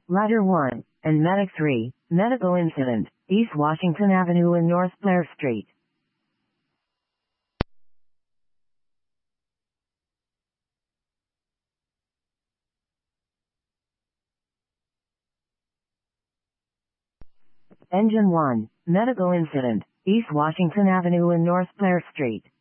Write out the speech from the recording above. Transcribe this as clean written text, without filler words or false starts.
Ladder 1, and Medic 3, medical incident, East Washington Avenue and North Blair Street. Engine 1, medical incident, East Washington Avenue and North Blair Street.